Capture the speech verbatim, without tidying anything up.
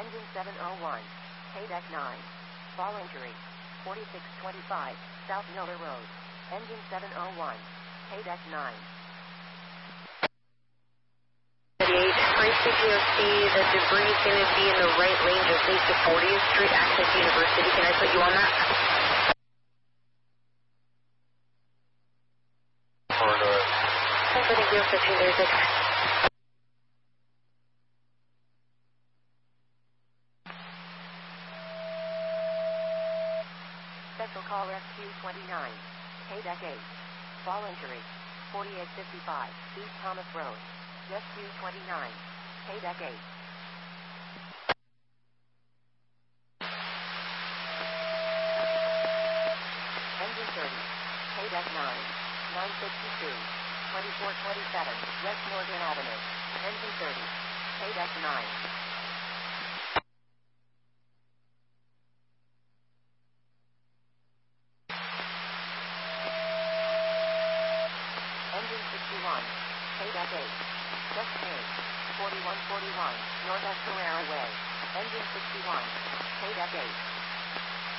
Engine seven oh one. K-Deck nine. Fall injury. forty-six twenty-five, South Miller Road. Engine seven oh one. K-Deck nine. Free C P O C, the debris is going to be in the right lane just east of fortieth Street, Access University. Can I put you on that? Thank you, fifteen thirty-six. Special call S Q twenty-nine. K-Deck eight. Fall injury. forty-eight fifty-five, East Thomas Road. S Q twenty-nine. K-Deck eight. Engine thirty. K-Deck nine. nine fifty-two. twenty-four twenty-seven, West Morgan Avenue. Engine thirty. K-Deck nine. Engine sixty-one. K-Deck eight. Just change. forty-one forty-one, North Carrera Way. Engine sixty-one. K-Deck eight.